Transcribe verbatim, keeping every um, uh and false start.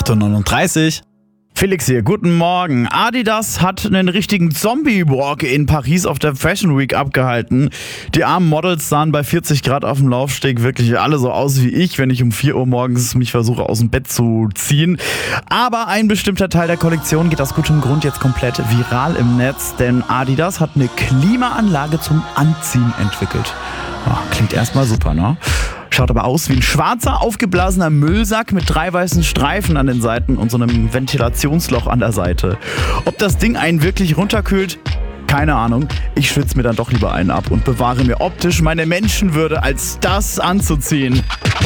acht Uhr neununddreißig. Felix hier, guten Morgen. Adidas hat einen richtigen Zombie-Walk in Paris auf der Fashion Week abgehalten. Die armen Models sahen bei vierzig Grad auf dem Laufsteg wirklich alle so aus wie ich, wenn ich um vier Uhr morgens mich versuche aus dem Bett zu ziehen. Aber ein bestimmter Teil der Kollektion geht aus gutem Grund jetzt komplett viral im Netz, denn Adidas hat eine Klimaanlage zum Anziehen entwickelt. Oh, klingt erstmal super, ne? Schaut aber aus wie ein schwarzer, aufgeblasener Müllsack mit drei weißen Streifen an den Seiten und so einem Ventilationsloch an der Seite. Ob das Ding einen wirklich runterkühlt? Keine Ahnung. Ich schwitze mir dann doch lieber einen ab und bewahre mir optisch meine Menschenwürde, als das anzuziehen.